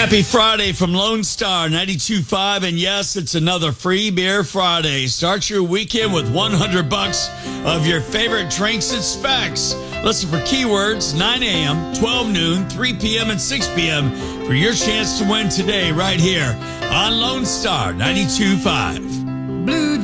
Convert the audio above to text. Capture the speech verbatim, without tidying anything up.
Happy Friday from Lone Star ninety-two point five, and yes, it's another Free Beer Friday. Start your weekend with one hundred bucks of your favorite drinks and specs. Listen for keywords nine a.m., twelve noon, three p.m., and six p.m. for your chance to win today right here on Lone Star ninety-two point five. Blue